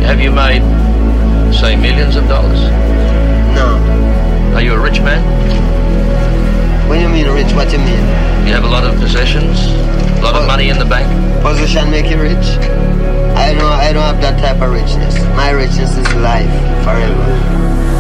Have you made, say, millions of dollars? No. Are you a rich man? When you mean rich, what you mean? You have a lot of possessions? A lot of money in the bank? Position make you rich? I don't have that type of richness. My richness is life forever.